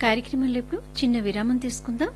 కార్యక్రమంలో ఇప్పుడు చిన్న విరామం తీసుకుందాం.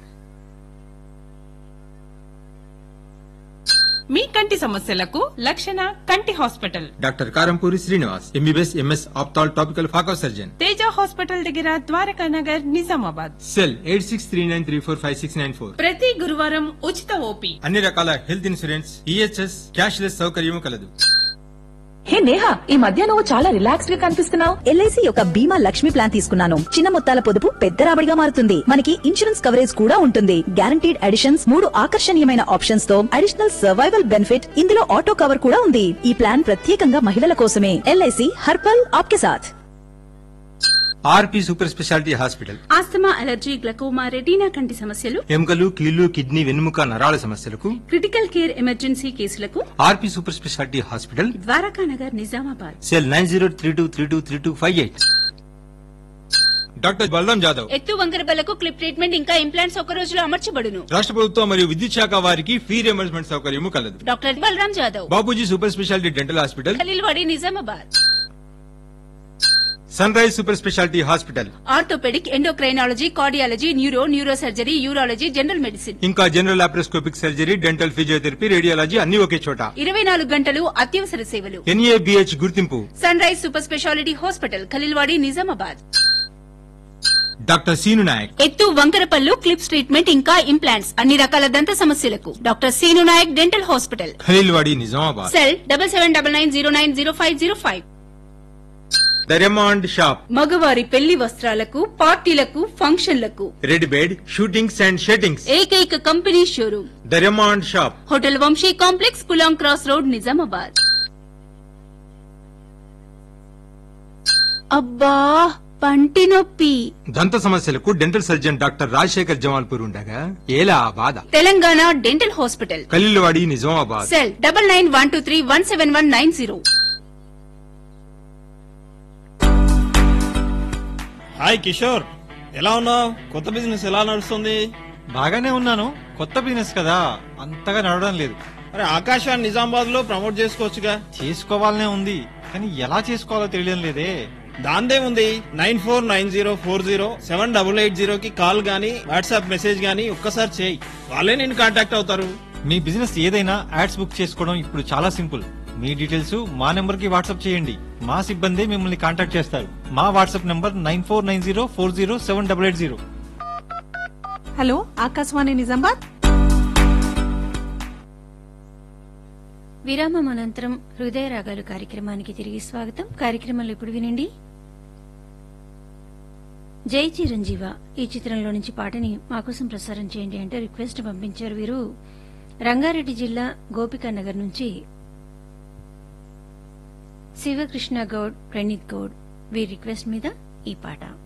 మీ కంటి సమస్యలకు లక్షణ కంటి hospital doctor Karampuri Srinivas MBBS MS ophthal topical phaco surgeon. Teja hospital దగ్గర ద్వారకా నగర్ నిజామాబాద్. సెల్ 8639345694. ప్రతి గురువారం ఉచిత ఓపీ. అన్ని రకాల హెల్త్ ఇన్సూరెన్స్, ఈహెచ్ఎస్, క్యాష్లెస్ సౌకర్యం కలదు. హే నేహా, ఈ మధ్య నువ్వు చాలా రిలాక్స్డ్ గా కనిపిస్తున్నావు. ఎల్ఐసి యొక్క బీమా లక్ష్మి ప్లాన్ తీసుకున్నాను. చిన్న మొత్తాల పొదుపు పెద్ద రాబడిగా మారుతుంది. మనకి ఇన్సూరెన్స్ కవరేజ్ కూడా ఉంటుంది. గ్యారంటీడ్ అడిషన్స్, 3 ఆకర్షణీయమైన ఆప్షన్స్ తో అడిషనల్ సర్వైవల్ బెనిఫిట్. ఇందులో ఆటో కవర్ కూడా ఉంది. ఈ ప్లాన్ ప్రత్యేకంగా మహిళల కోసమే. ఎల్ఐసి హర్పల్ ఆప్కే సాథ్. ఆర్పి super speciality hospital. Asthma, allergy, glaucoma, retina కంటి సమస్యలు, ఎముకలు, కీళ్లు, కిడ్నీ, వెన్నుముక, నరాల సమస్యలకు, క్రిటికల్ కేర్ ఎమర్జెన్సీ కేసులకు ఆర్పి super speciality hospital, Dwaraka Nagar Nizamabad. Cell 9032323258. Doctor Balaram Jadhav. ఎత్తు వంకరబలకు క్లిప్ ట్రీట్మెంట్ ఇంకా ఇంప్లాంట్స్ ఒక రోజులో అమర్చబడును. రాష్ట్ర ప్రభుత్వం మరియు విద్యుత్ శాఖ వారికి ఫీ రియంబర్స్మెంట్ సౌకర్యము కలదు. Doctor Balaram Jadhav, Babuji super speciality dental hospital, Khaleelwadi Nizamabad. Sun rise super speciality hospital. Orthopaedic, endocrinology, cardiology, neuro surgery, urology, general medicine ఇంకా general laparoscopic surgery, dental physiotherapy, radiology అన్ని ఒకే చోట. 24 గంటలు అత్యవసర సేవలు. ఎన్ఏబిహెచ్ గుర్తింపు. Sun rise super speciality hospital, Khaleelwadi Nizamabad. Doctor scene Naik. ఎత్తు వంకరపల్లు clips treatment ఇంకా implants, అన్ని రకాల దంత సమస్యలకు doctor scene Naik dental hospital, Khaleelwadi Nizamabad. Cell 7799090505. The Raymond shop. మగవారి పెళ్లి వస్త్రాలకు, పార్టీలకు, ఫంక్షన్లకు రెడ్ బెడ్, షూటింగ్స్ అండ్ షెట్టింగ్స్. ఏకైక company showroom the Raymond shop. Hotel Vamsi complex, Pulang cross road, Nizamabad. అబ్బా పంటి నొప్పి. దంత సమస్యలకు dental surgeon doctor Rajasekhar Jamalpur ఉండగా ఏలా ఆ బాధ. Telangana dental hospital, Khaleelwadi Nizamabad. Cell 9912317190. Hi Kishore, ఎలా ఉన్నావు? కొత్త బిజినెస్ ఎలా నడుస్తుంది? బాగానే ఉన్నాను. కొత్త బిజినెస్ కదా, అంతగా నడవడం లేదు. అరే ఆకాశాన్ని నిజామాబాద్ లో ప్రమోట్ చేసుకోవచ్చుగా. చేసుకోవాలనే ఉంది, కానీ ఎలా చేసుకోవాలో తెలియడం లేదే. దాందేముంది, 9490407880 కి కాల్ గానీ వాట్సాప్ మెసేజ్ గానీ ఒక్కసారి చేయి, వాళ్ళే నేను కాంటాక్ట్ అవుతారు. మీ బిజినెస్ ఏదైనా యాడ్స్ బుక్ చేసుకోవడం ఇప్పుడు చాలా సింపుల్. మీ డీటెయిల్స్ మా నెంబర్ కి వాట్సాప్ చేయండి. మా సిబ్బంది మిమ్మల్ని కాంటాక్ట్ చేస్తారు. మా WhatsApp number 9490407880. Hello, Akashvani Nizamabad. విరామం అనంతరం హృదయ రాగాలు కార్యక్రమానికి తిరిగి స్వాగతం. కార్యక్రమంలో ఇప్పుడు వినండి జై చిరంజీవ ఈ చిత్రంలో నుంచి పాటని మాకోసం ప్రసారం చేయండి అంటే రిక్వెస్ట్ పంపించారు. వీరు రంగారెడ్డి జిల్లా గోపికా నగర్ నుంచి శివకృష్ణ గౌడ్, ప్రణీత్ గౌడ్. వీరి రిక్వెస్ట్ మీద ఈ పాట.